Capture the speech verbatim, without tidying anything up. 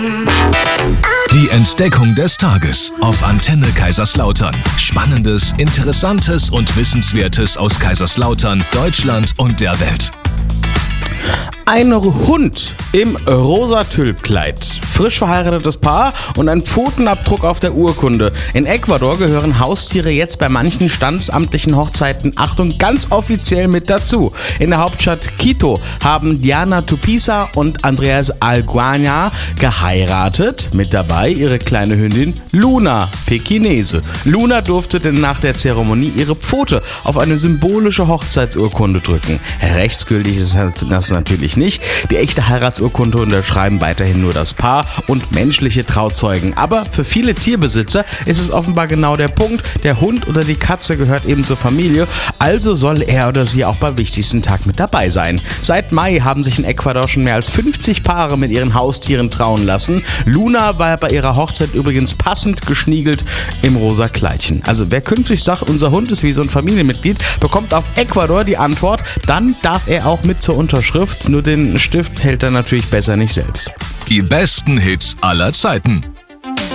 Die Entdeckung des Tages auf Antenne Kaiserslautern. Spannendes, Interessantes und Wissenswertes aus Kaiserslautern, Deutschland und der Welt. Ein Hund im rosa Tüllkleid, frisch verheiratetes Paar und ein Pfotenabdruck auf der Urkunde. In Ecuador gehören Haustiere jetzt bei manchen standesamtlichen Hochzeiten, Achtung, ganz offiziell mit dazu. In der Hauptstadt Quito haben Diana Tupiza und Andreas Alguaña geheiratet. Mit dabei ihre kleine Hündin Luna, Pekinese. Luna durfte denn nach der Zeremonie ihre Pfote auf eine symbolische Hochzeitsurkunde drücken. Rechtsgültig ist das natürlich nicht. Die echte Heiratsurkunde unterschreiben weiterhin nur das Paar und menschliche Trauzeugen. Aber für viele Tierbesitzer ist es offenbar genau der Punkt. Der Hund oder die Katze gehört eben zur Familie, also soll er oder sie auch beim wichtigsten Tag mit dabei sein. Seit Mai haben sich in Ecuador schon mehr als fünfzig Paare mit ihren Haustieren trauen lassen. Luna war bei ihrer Hochzeit übrigens passend geschniegelt im rosa Kleidchen. Also wer künftig sagt, unser Hund ist wie so ein Familienmitglied, bekommt auf Ecuador die Antwort, dann darf er auch mit zur Unterschrift, nur den Stift hält er natürlich besser nicht selbst. Die besten Hits aller Zeiten.